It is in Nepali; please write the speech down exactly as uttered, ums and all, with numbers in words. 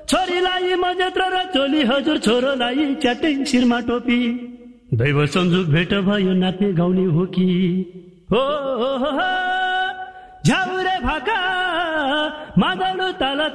छोरीलाई मजेत्र र चोली हजुर छोरोलाई च्याटै शिरमा टोपी दैव संजोग भेट भयो नाच्ने गाउने हो कि हो झ्याउरे भाका मादल ताल